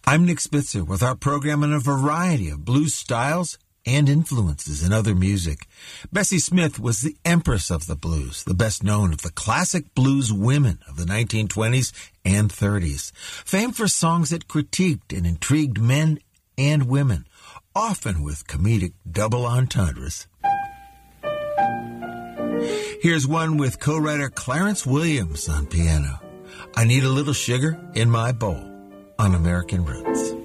I'm Nick Spitzer with our program on a variety of blues styles and influences in other music. Bessie Smith was the empress of the blues, the best known of the classic blues women of the 1920s and 30s. Famed for songs that critiqued and intrigued men and women, often with comedic double entendres. Here's one with co-writer Clarence Williams on piano. I Need a Little Sugar in My Bowl on American Roots.